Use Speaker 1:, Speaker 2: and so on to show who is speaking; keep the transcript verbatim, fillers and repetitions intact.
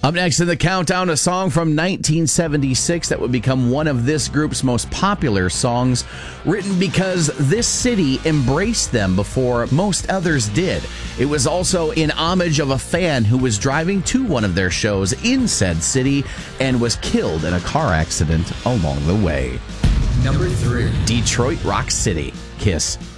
Speaker 1: Up next in the countdown, a song from nineteen seventy-six that would become one of this group's most popular songs, written because this city embraced them before most others did. It was also in homage of a fan who was driving to one of their shows in said city and was killed in a car accident along the way.
Speaker 2: Number three.
Speaker 1: Detroit Rock City, Kiss.